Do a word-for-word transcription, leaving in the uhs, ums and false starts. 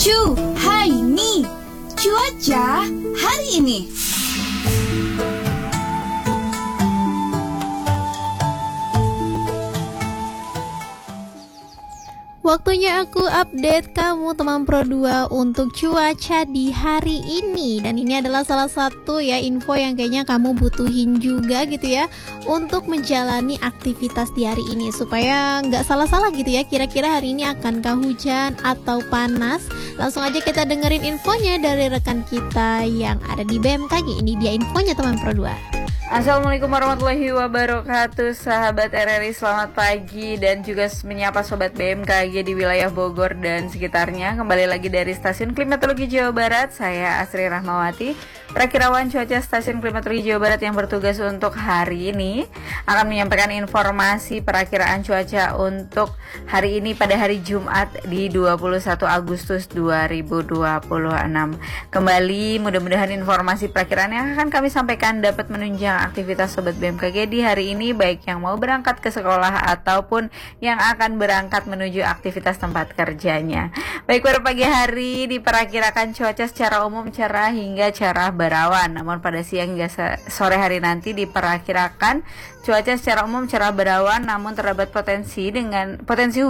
Cu, hai ni, cuaca hari ini. Waktunya aku update kamu teman Pro dua untuk cuaca di hari ini. Dan ini adalah salah satu ya info yang kayaknya kamu butuhin juga gitu ya, untuk menjalani aktivitas di hari ini, supaya nggak salah-salah gitu ya, kira-kira hari ini akankah hujan atau panas. Langsung aja kita dengerin infonya dari rekan kita yang ada di B M K G. Ini dia infonya teman Pro dua. Assalamualaikum warahmatullahi wabarakatuh, sahabat R R I, selamat pagi dan juga menyapa sobat B M K G di wilayah Bogor dan sekitarnya. Kembali lagi dari Stasiun Klimatologi Jawa Barat, saya Asri Rahmawati, perakirawan cuaca Stasiun Klimatologi Jawa Barat yang bertugas untuk hari ini akan menyampaikan informasi perakiraan cuaca untuk hari ini pada hari Jumat di dua puluh satu Agustus dua ribu dua puluh enam. Kembali mudah-mudahan informasi perakiraan yang akan kami sampaikan dapat menunjang aktivitas sobat B M K G di hari ini, baik yang mau berangkat ke sekolah ataupun yang akan berangkat menuju aktivitas tempat kerjanya. Baik, pada pagi hari diperkirakan cuaca secara umum cerah hingga cerah berawan, namun pada siang hingga sore hari nanti diperkirakan cuaca secara umum cerah berawan, namun terdapat potensi dengan potensi